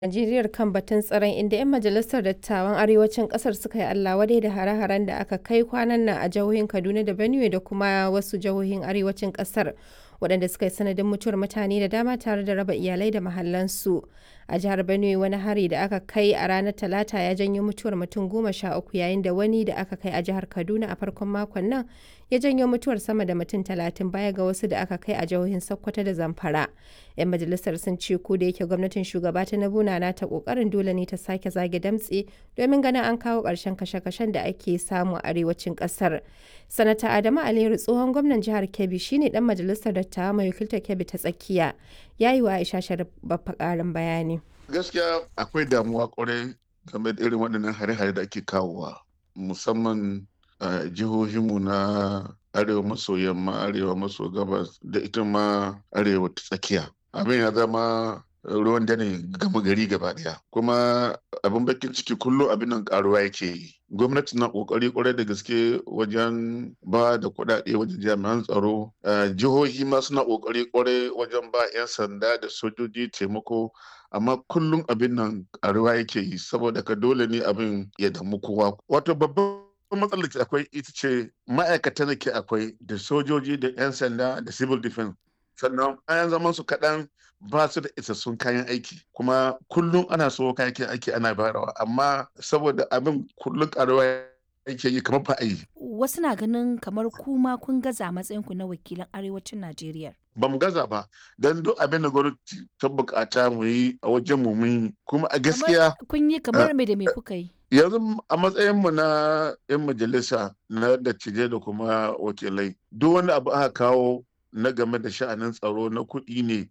Najeriyar kan batun tsaron inda 'yan majalisar dattawan arewacin ƙasar suka yi Allah-wadai da hare-haren da aka kai kwanan nan a jihohin Kaduna da Benue da kuma wasu jihohin arewacin ƙasar waɗanda suka yi sanadin mutuwar mutane da dama tare da raba iyalai da mahallansu. A jihar Benue wani hari da aka kai a ranar Talata ya janyo mutuwar mutum 13 yayin da wani da aka kai a jihar Kaduna a farkon makon nan ya janyo mutuwar sama da mutum 30 baya ga wasu da aka kai a jihohin Sokoto da Zamfara. 'Yan majalisar sun ce ko da yake gwamnatin shugaba Tinubu na nata kokarin dole ne ta sake zage damtse domin ganin an kawo ƙarshen kashe-kashen da ake samu a arewacin ƙasar. Sanata Adamu Aliyu tsohon gwamnan jihar Kebbi shine dan majalisar dattawa mai wakiltar Kebbi ta tsakiya ya yi wa Aisha Sharif babba ƙarin bayani. Gaskiya akwai damuwa kwarai game da irin waɗannan hare-hare da ake kawowa musamman a jihohinmu na arewa maso yamma, arewa maso gabas da ita ma arewa ta tsakiya. Abin ya zama ruwan dare gama gari gaba daya kuma abin bakin ciki kullum abin nan karuwa yake yi. Gwamnati na kokari kwarai da gaske wajen ba da kuɗaɗe wajen jami'an tsaro, jihohi ma suna kokari kwarai wajen ba 'yan sanda da sojoji taimako, amma kullum abin nan karuwa yake yi saboda ka dole ne abin ya damu kowa. Wato babban matsalar da akwai ita ce ma'aikatan da ke akwai da sojoji da 'yan sanda da civil defense, sannan bayan zaman su kaɗan ba su da isassun kayan aiki kuma kullum ana so kayan aiki ana bayarwa amma saboda abin kullum karuwa yake yi kamar ba a yi. Wasu na ganin kamar kuma kun gaza a matsayinku na wakilan arewacin Najeriya. Ba mu gaza ba don duk abin da gwamnati ta bukata mu yi a wajen mu mun yi kuma a gaskiya. Kun yi kamar me da me kuka yi? Yanzu a matsayinmu na 'yan majalisa na dattijai da kuma wakilai duk wani abu aka kawo na game da sha'anin tsaro na kuɗi ne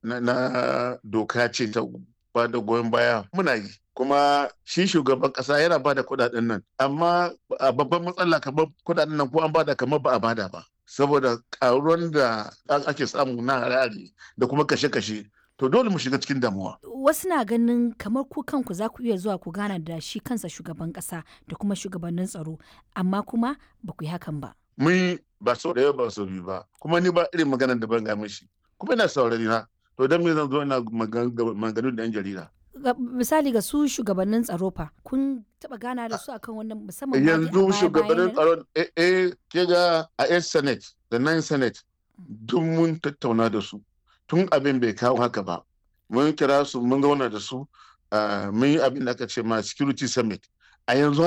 na doka ce ta ba da goyon baya muna yi kuma shi shugaban ƙasa yana ba da kuɗaɗen nan amma a babban matsala kamar kuɗaɗen nan ko an bada kamar ba a bada ba saboda ƙaruwan da ake samu na harare da kuma kashe-kashe. To dole mu shiga cikin damuwa. Wasu na ganin kamar ku kanku za ku iya zuwa ku gana da shi kansa shugaban kasa da kuma shugabannin tsaro, amma kuma ba ku yi hakan ba. Mun ba sau da ba sau biyu ba, kuma ni ba irin maganar da ban ga mishi. Kuma ina saurari na, to don me zan zo ina maganganu da 'yan jarida. Misali ga su shugabannin tsaro fa, kun taɓa gana da su akan wannan musamman yanzu shugabannin tsaro ke ga a 'yan Senate da 9 Senate duk mun tattauna da su. Tun abin bai kawo haka ba mun kira su mun zauna da su mun yi abin da aka ce ma security summit a yanzu